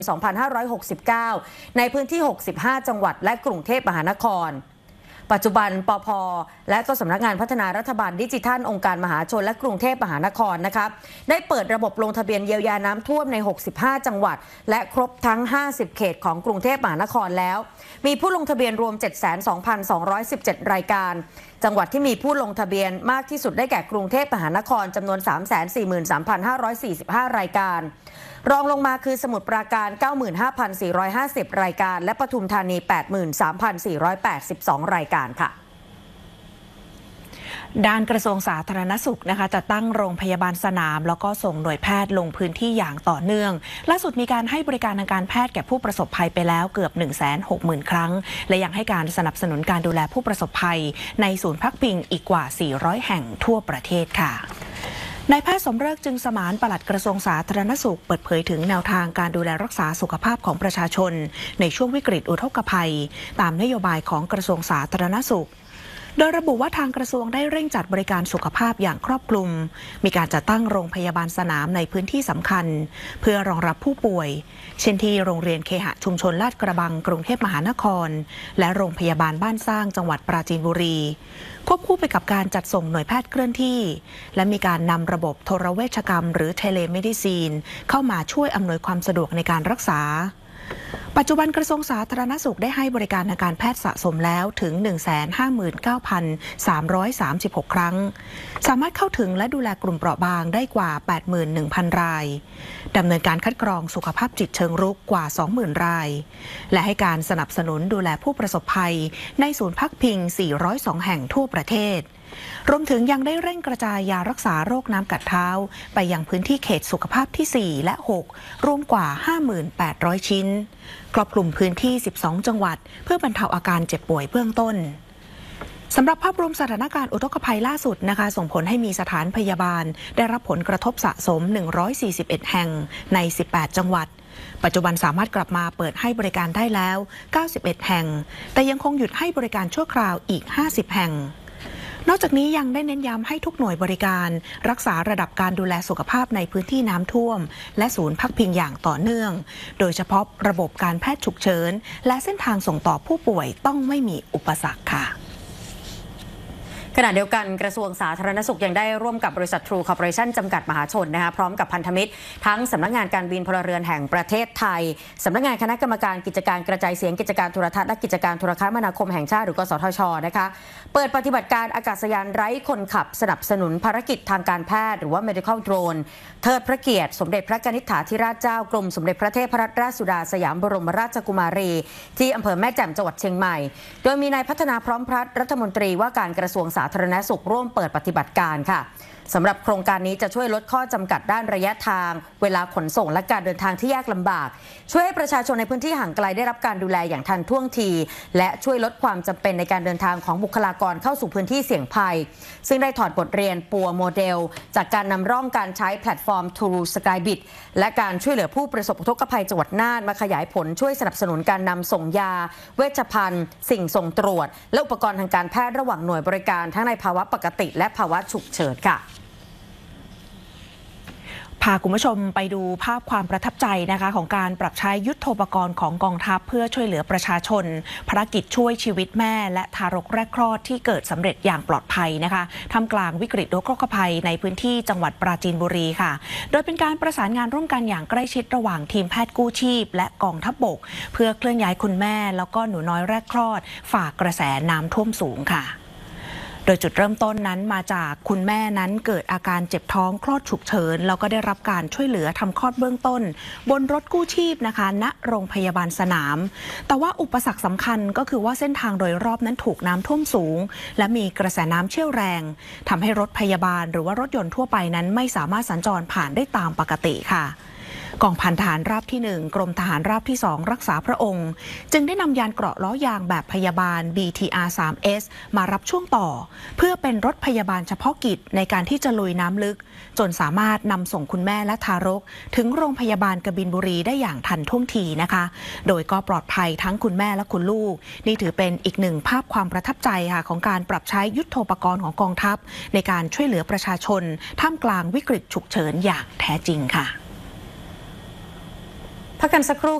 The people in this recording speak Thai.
2569 ในพื้นที่ 65 จังหวัดและกรุงเทพมหานครปัจจุบันปภ.และก็สำนักงานพัฒนารัฐบาลดิจิทัลองค์การมหาชนและกรุงเทพมหานครนะคะได้เปิดระบบลงทะเบียนเยียวยาน้ำท่วมใน 65 จังหวัดและครบทั้ง 50 เขตของกรุงเทพมหานครแล้วมีผู้ลงทะเบียนรวม 72,217 รายการจังหวัดที่มีผู้ลงทะเบียนมากที่สุดได้แก่กรุงเทพมหานครจำนวน 343,545 รายการรองลงมาคือสมุทรปราการ 95,450 รายการและปทุมธานี 83,482 รายการค่ะด้านกระทรวงสาธารณสุขนะคะจะตั้งโรงพยาบาลสนามแล้วก็ส่งหน่วยแพทย์ลงพื้นที่อย่างต่อเนื่องล่าสุดมีการให้บริการทางการแพทย์แก่ผู้ประสบภัยไปแล้วเกือบ 160,000 ครั้งและยังให้การสนับสนุนการดูแลผู้ประสบภัยในศูนย์พักพิงอีกกว่า 400 แห่งทั่วประเทศค่ะนายแพทย์สมฤกษ์จึงสมานปลัดกระทรวงสาธารณสุขเปิดเผยถึงแนวทางการดูแลรักษาสุขภาพของประชาชนในช่วงวิกฤตอุทกภัยตามนโยบายของกระทรวงสาธารณสุขโดยระบุว่าทางกระทรวงได้เร่งจัดบริการสุขภาพอย่างครอบคลุมมีการจัดตั้งโรงพยาบาลสนามในพื้นที่สำคัญเพื่อรองรับผู้ป่วยเช่นที่โรงเรียนเคหะชุมชนลาดกระบังกรุงเทพมหานครและโรงพยาบาลบ้านสร้างจังหวัดปราจีนบุรีควบคู่ไปกับการจัดส่งหน่วยแพทย์เคลื่อนที่และมีการนำระบบโทรเวชกรรมหรือเทเลเมดิซีนเข้ามาช่วยอำนวยความสะดวกในการรักษาปัจจุบันกระทรวงสาธารณสุขได้ให้บริการทางการแพทย์สะสมแล้วถึง 159,336 ครั้งสามารถเข้าถึงและดูแลกลุ่มเปราะบางได้กว่า 81,000 รายดำเนินการคัดกรองสุขภาพจิตเชิงรุกกว่า 20,000 รายและให้การสนับสนุนดูแลผู้ประสบภัยในศูนย์พักพิง 402 แห่งทั่วประเทศรวมถึงยังได้เร่งกระจายยารักษาโรคน้ำกัดเท้าไปยังพื้นที่เขตสุขภาพที่ 4 และ 6 รวมกว่า 5,800 ชิ้นครอบคลุมพื้นที่ 12 จังหวัดเพื่อบรรเทาอาการเจ็บป่วยเบื้องต้นสำหรับภาพรวมสถานการณ์อุทกภัยล่าสุดนะคะส่งผลให้มีสถานพยาบาลได้รับผลกระทบสะสม 141 แห่งใน 18 จังหวัดปัจจุบันสามารถกลับมาเปิดให้บริการได้แล้ว 91 แห่งแต่ยังคงหยุดให้บริการชั่วคราวอีก 50 แห่งนอกจากนี้ยังได้เน้นย้ำให้ทุกหน่วยบริการรักษาระดับการดูแลสุขภาพในพื้นที่น้ำท่วมและศูนย์พักพิงอย่างต่อเนื่องโดยเฉพาะระบบการแพทย์ฉุกเฉินและเส้นทางส่งต่อผู้ป่วยต้องไม่มีอุปสรรคค่ะขณะเดียวกันกระทรวงสาธารณสุขยังได้ร่วมกับบริษัท True Corporation จำกัดมหาชนนะคะพร้อมกับพันธมิตรทั้งสำนักงานการบินพลเรือนแห่งประเทศไทยสำนักงานคณะกรรมการกิจการกระจายเสียงกิจการโทรทัศน์และกิจการโทรคมนาคมแห่งชาติหรือกสทช.นะคะเปิดปฏิบัติการอากาศยานไร้คนขับสนับสนุนภารกิจทางการแพทย์หรือว่า medical drone เทิดพระเกียรติสมเด็จพระกนิษฐาธิราชเจ้ากรมสมเด็จพระเทพรัตนราชสุดาสยามบรมราชกุมารีที่อำเภอแม่แจ่มจังหวัดเชียงใหม่โดยมีนายพัฒนาพร้อมพัฒน์รัฐมนตรีว่าการกระทรวงสาธารณสุขร่วมเปิดปฏิบัติการค่ะสำหรับโครงการนี้จะช่วยลดข้อจำกัดด้านระยะทางเวลาขนส่งและการเดินทางที่ยากลำบากช่วยให้ประชาชนในพื้นที่ห่างไกลได้รับการดูแลอย่างทันท่วงทีและช่วยลดความจำเป็นในการเดินทางของบุคลากรเข้าสู่พื้นที่เสี่ยงภัยซึ่งได้ถอดบทเรียนปัวโมเดลจากการนำร่องการใช้แพลตฟอร์ม True Skybit และการช่วยเหลือผู้ประสบอุทกภัยจังหวัดน่านมาขยายผลช่วยสนับสนุนการนำส่งยาเวชภัณฑ์สิ่งส่งตรวจและอุปกรณ์ทางการแพทย์ระหว่างหน่วยบริการทั้งในภาวะปกติและภาวะฉุกเฉินค่ะพาคุณผู้ชมไปดูภาพความประทับใจนะคะของการปรับใช้ยุทโธปกรณ์ของกองทัพเพื่อช่วยเหลือประชาชนภารกิจช่วยชีวิตแม่และทารกแรกคลอดที่เกิดสำเร็จอย่างปลอดภัยนะคะท่ามกลางวิกฤตอุทกภัยในพื้นที่จังหวัดปราจีนบุรีค่ะโดยเป็นการประสานงานร่วมกันอย่างใกล้ชิดระหว่างทีมแพทย์กู้ชีพและกองทัพบกเพื่อเคลื่อนย้ายคุณแม่แล้วก็หนูน้อยแรกคลอดฝ่ากระแสน้ำท่วมสูงค่ะโดยจุดเริ่มต้นนั้นมาจากคุณแม่นั้นเกิดอาการเจ็บท้องคลอดฉุกเฉินแล้วก็ได้รับการช่วยเหลือทำคลอดเบื้องต้นบนรถกู้ชีพนะคะณโรงพยาบาลสนามแต่ว่าอุปสรรคสำคัญก็คือว่าเส้นทางโดยรอบนั้นถูกน้ำท่วมสูงและมีกระแสน้ำเชี่ยวแรงทำให้รถพยาบาลหรือว่ารถยนต์ทั่วไปนั้นไม่สามารถสัญจรผ่านได้ตามปกติค่ะกองพันทหารราบที่ 1กรมทหารราบที่ 2รักษาพระองค์จึงได้นำยานเกราะล้อยางแบบพยาบาล BTR 3S มารับช่วงต่อเพื่อเป็นรถพยาบาลเฉพาะกิจในการที่จะลุยน้ำลึกจนสามารถนำส่งคุณแม่และทารกถึงโรงพยาบาลกบินบุรีได้อย่างทันท่วงทีนะคะโดยก็ปลอดภัยทั้งคุณแม่และคุณลูกนี่ถือเป็นอีกหนึ่งภาพความประทับใจค่ะของการปรับใช้ยุทโธปกรณ์ของกองทัพในการช่วยเหลือประชาชนท่ามกลางวิกฤตฉุกเฉินอย่างแท้จริงค่ะพักกันสักครู่